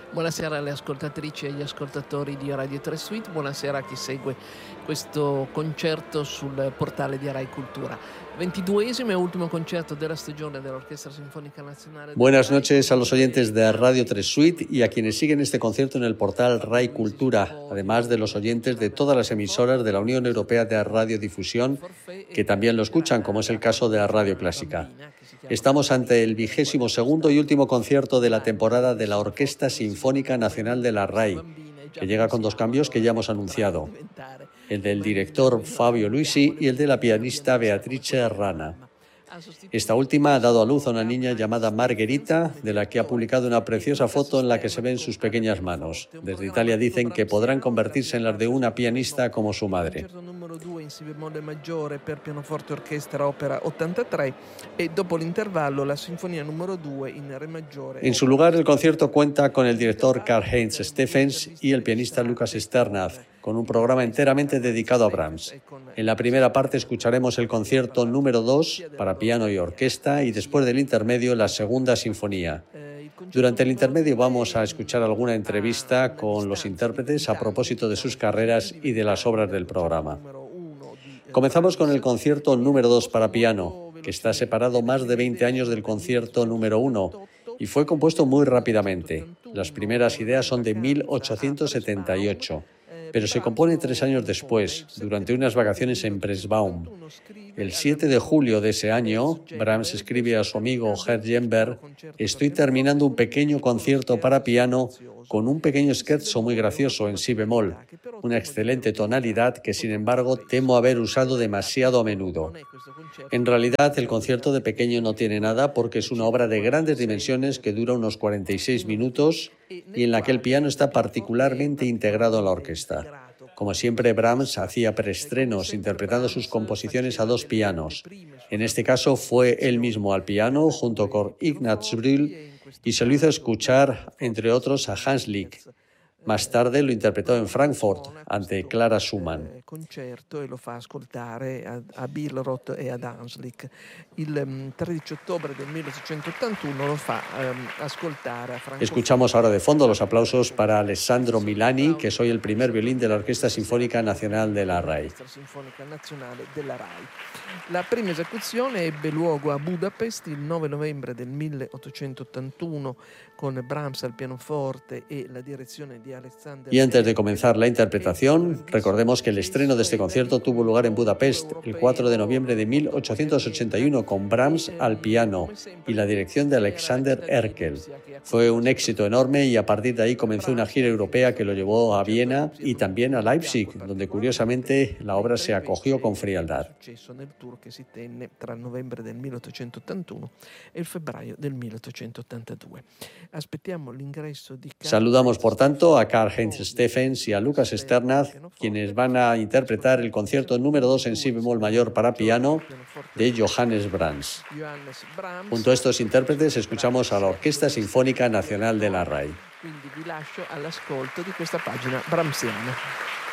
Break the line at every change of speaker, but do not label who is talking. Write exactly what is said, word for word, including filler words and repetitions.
Buonasera alle ascoltatrici e agli ascoltatori di Radio tre Suite, buonasera a chi segue questo concerto sul portale di Rai Cultura. ventiduesimo e último concerto de la stagione de la Orquesta Sinfónica Nacional.
Buenas noches a los oyentes de Radio tres Suite y a quienes siguen este concierto en el portal Rai Cultura, además de los oyentes de todas las emisoras de la Unión Europea de Radiodifusión, que también lo escuchan, como es el caso de la Radio Clásica. Estamos ante el vigésimo segundo y último concierto de la temporada de la Orquesta Sinfónica Nacional de la RAI, que llega con dos cambios que ya hemos anunciado, el del director Fabio Luisi y el de la pianista Beatrice Rana. Esta última ha dado a luz a una niña llamada Margherita, de la que ha publicado una preciosa foto en la que se ven sus pequeñas manos. Desde Italia dicen que podrán convertirse en las de una pianista como su madre. En su lugar, el concierto cuenta con el director Karl-Heinz Steffens y el pianista Lukas Sternad, con un programa enteramente dedicado a Brahms. En la primera parte escucharemos el concierto número dos para piano y orquesta y después del intermedio la segunda sinfonía. Durante el intermedio vamos a escuchar alguna entrevista con los intérpretes a propósito de sus carreras y de las obras del programa. Comenzamos con el concierto número dos para piano, que está separado más de veinte años del concierto número uno y fue compuesto muy rápidamente. Las primeras ideas son de mil ochocientos setenta y ocho. Pero se compone tres años después, durante unas vacaciones en Pressbaum. El siete de julio de ese año, Brahms escribe a su amigo Gerd Jember: «Estoy terminando un pequeño concierto para piano con un pequeño scherzo muy gracioso en si bemol, una excelente tonalidad que, sin embargo, temo haber usado demasiado a menudo». En realidad, el concierto de pequeño no tiene nada porque es una obra de grandes dimensiones que dura unos cuarenta y seis minutos y en la que el piano está particularmente integrado a la orquesta. Como siempre, Brahms hacía preestrenos interpretando sus composiciones a dos pianos. En este caso fue él mismo al piano junto con Ignaz Brühl y se lo hizo escuchar, entre otros, a Hans Lick. Más tarde lo interpretó en Frankfurt ante Clara Schumann.
Concerto e lo fa ascoltare a, a Billroth e ad Hanslick. Il tredici ottobre del milleottocentottantuno lo fa um, ascoltare a Frankfurt.
Escuchamos ahora de fondo los aplausos para Alessandro Milani, que es hoy el primer violín de la Orquesta Sinfónica Nacional de la RAI.
La prima esecuzione ebbe luogo a Budapest il nove novembre del milleottocentottantuno con Brahms al pianoforte e la direzione di Alexander.
Y antes de comenzar la interpretación, recordemos que el estreno de este concierto tuvo lugar en Budapest el cuatro de noviembre de mil ochocientos ochenta y uno con Brahms al piano y la dirección de Alexander Erkel. Fue un éxito enorme y a partir de ahí comenzó una gira europea que lo llevó a Viena y también a Leipzig, donde curiosamente la obra se acogió con frialdad.
Nel tour che si tenne tra il novembre del milleottocentottantuno e il febbraio del milleottocentottantadue. Aspettiamo l'ingresso di
Saludamos, por tanto, a Karl-Heinz Steffens y a Lukas Sternad, quienes van a interpretar el concierto número dos en si bemol mayor para piano de Johannes Brahms. Junto a estos intérpretes escuchamos a la Orquesta Sinfónica Nacional de la RAI.
Quindi vi lascio all'ascolto di questa pagina brahmsiana.